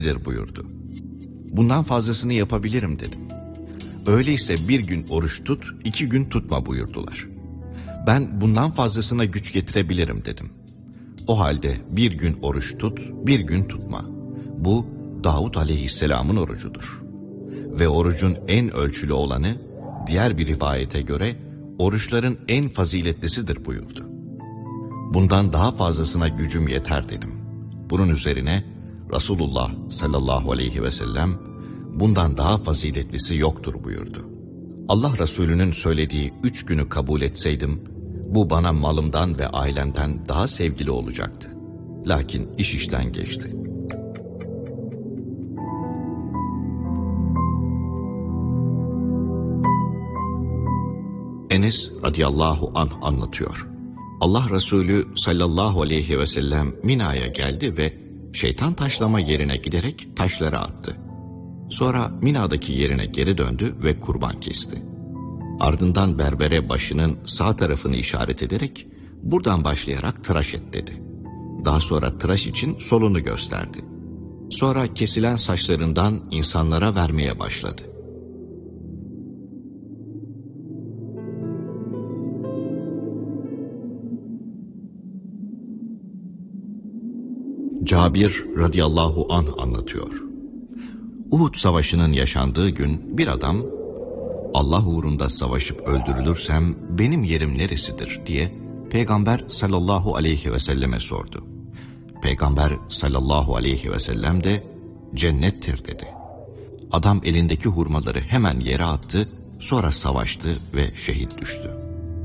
buyurdu. Bundan fazlasını yapabilirim dedim. Öyleyse bir gün oruç tut, 2 gün tutma buyurdular. Ben bundan fazlasına güç getirebilirim dedim. O halde bir gün oruç tut, bir gün tutma. Bu Davud aleyhisselamın orucudur. Ve orucun en ölçülü olanı, diğer bir rivayete göre oruçların en faziletlisidir buyurdu. Bundan daha fazlasına gücüm yeter dedim. Bunun üzerine Resulullah sallallahu aleyhi ve sellem bundan daha faziletlisi yoktur buyurdu. Allah Resulü'nün söylediği 3 günü kabul etseydim, bu bana malımdan ve ailemden daha sevgili olacaktı. Lakin iş işten geçti. Enes radıyallahu anh anlatıyor. Allah Resulü sallallahu aleyhi ve sellem Mina'ya geldi ve şeytan taşlama yerine giderek taşları attı. Sonra Mina'daki yerine geri döndü ve kurban kesti. Ardından berbere başının sağ tarafını işaret ederek buradan başlayarak tıraş et dedi. Daha sonra tıraş için solunu gösterdi. Sonra kesilen saçlarından insanlara vermeye başladı. Cabir radıyallahu anh anlatıyor. Uhud savaşının yaşandığı gün bir adam, Allah uğrunda savaşıp öldürülürsem benim yerim neresidir diye Peygamber sallallahu aleyhi ve selleme sordu. Peygamber sallallahu aleyhi ve sellem de cennettir dedi. Adam elindeki hurmaları hemen yere attı, sonra savaştı ve şehit düştü.